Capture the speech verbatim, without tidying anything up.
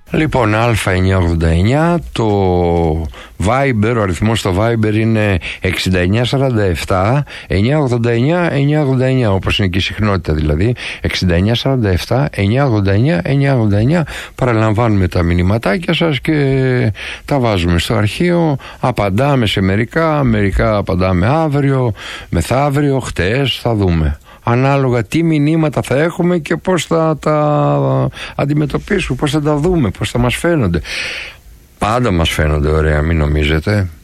Λοιπόν, Α εννιακόσια ογδόντα εννιά, το Viber, ο αριθμός στο Viber είναι εξήντα εννιά σαράντα επτά εννιακόσια ογδόντα εννιά εννιακόσια ογδόντα εννιά, όπως είναι και η συχνότητα δηλαδή, εξήντα εννιά σαράντα επτά εννιακόσια ογδόντα εννιά εννιακόσια ογδόντα εννιά. Παραλαμβάνουμε τα μηνυματάκια σας και τα βάζουμε στο αρχείο, απαντάμε σε μερικά, μερικά απαντάμε αύριο, μεθαύριο, χτες, θα δούμε. Ανάλογα τι μηνύματα θα έχουμε και πώς θα τα αντιμετωπίσουμε, πώς θα τα δούμε, πώς θα μας φαίνονται. Πάντα μας φαίνονται ωραία, μην νομίζετε.